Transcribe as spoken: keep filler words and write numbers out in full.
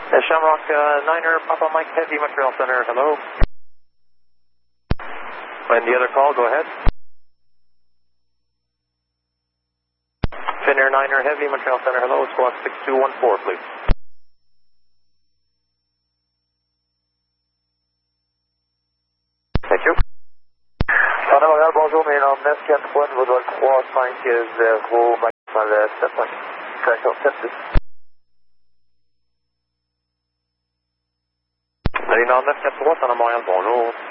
Uh, Shamrock uh, Niner, Papa Mike Heavy, Montreal Center, hello. And the other call, go ahead. Finnair Niner Heavy, Montreal Center, hello, squawk six two one four, please. Thank you. Canada Montréal, bonjour, mes noms neuf quatre trois, niveau de trois cinq zéro, maximal sept cinq, correction sept six. Allez, neuf quatre trois, Canada Montréal, bonjour.